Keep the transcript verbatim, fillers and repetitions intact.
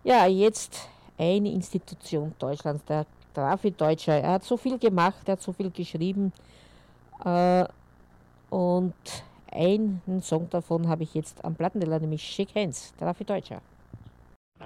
Ja, jetzt eine Institution Deutschlands, der David Deutscher. Er hat so viel gemacht, er hat so viel geschrieben äh, und einen Song davon habe ich jetzt am Plattenteller, nämlich Shake Hands, der David Deutscher.